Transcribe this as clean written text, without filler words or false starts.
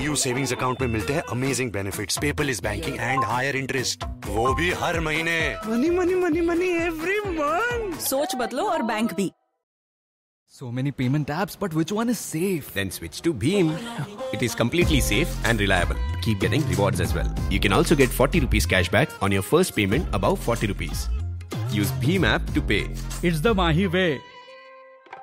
PSU savings account में मिलते हैं amazing benefits, paperless banking and higher interest, वो भी हर महीने। Money money money money every month. सोच बदलो और बैंक भी। So many payment apps, but which one is safe? Then switch to Bheem. It is completely safe and reliable. Keep getting rewards as well. You can also get 40 rupees cashback on your first payment above 40 rupees. Use Bheem app to pay. It's the Mahi way.